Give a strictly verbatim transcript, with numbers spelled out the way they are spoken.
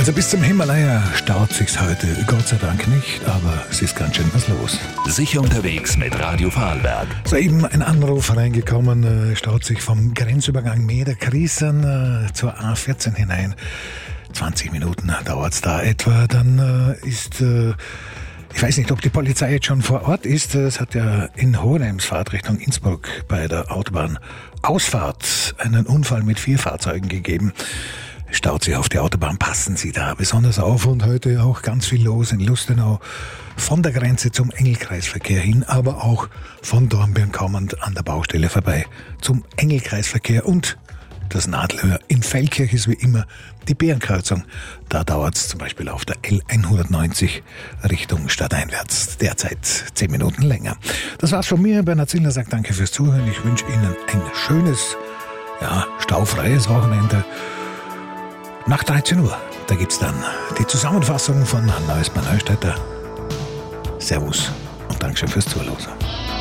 Also bis zum Himalaya staut sich's heute Gott sei Dank nicht, aber es ist ganz schön was los. Sicher unterwegs mit Radio Vorarlberg. Soeben ein Anruf reingekommen, staut sich vom Grenzübergang Meder-Kriesen äh, zur A vierzehn hinein. zwanzig Minuten dauert's da etwa, dann äh, ist... Äh, Ich weiß nicht, ob die Polizei jetzt schon vor Ort ist. Es hat ja in Hohenemsfahrt Richtung Innsbruck bei der Autobahnausfahrt einen Unfall mit vier Fahrzeugen gegeben. Staut sich auf die Autobahn, passen Sie da besonders auf. Und heute auch ganz viel los in Lustenau. Von der Grenze zum Engelkreisverkehr hin, aber auch von Dornbirn kommend an der Baustelle vorbei zum Engelkreisverkehr. Und das Nadelöhr in Feldkirch ist wie immer die Bärenkreuzung. Da dauert es zum Beispiel auf der L hundertneunzig Richtung stadteinwärts derzeit zehn Minuten länger. Das war's von mir. Bernhard Zillner sagt danke fürs Zuhören. Ich wünsche Ihnen ein schönes, ja, staufreies Wochenende. Nach dreizehn Uhr, da gibt's dann die Zusammenfassung von Neues bei Neustädter. Servus und Dankeschön fürs Zuhören.